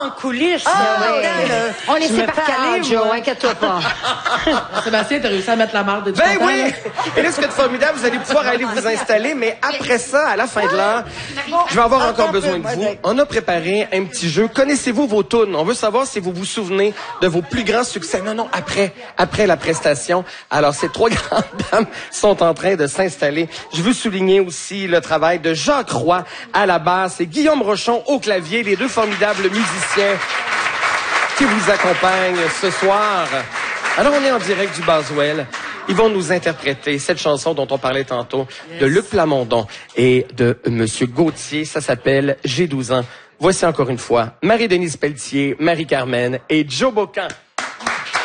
En coulisses. On est séparés, Joe, inquiète-toi pas. Sébastien, t'as réussi à mettre la marde de Ben oui! Et là, ce qui est formidable, vous allez pouvoir aller vous installer, mais après ça, à la fin de l'heure, je vais avoir encore besoin de vous. On a préparé un petit jeu. Connaissez-vous vos tunes? On veut savoir si vous vous souvenez de vos plus grands succès. Non, après la prestation. Alors, ces trois grandes dames sont en train de s'installer. Je veux souligner aussi le travail de Jacques Roy à la basse et Guillaume Rochon au clavier, les deux formidables musiciens qui vous accompagnent ce soir. Alors, on est en direct du Boswell. Ils vont nous interpréter cette chanson dont on parlait tantôt, de Luc Plamondon et de Monsieur Gauthier. Ça s'appelle « J'ai 12 ans ». Voici encore une fois Marie-Denise Pelletier, Marie-Carmen et Joe Bocan.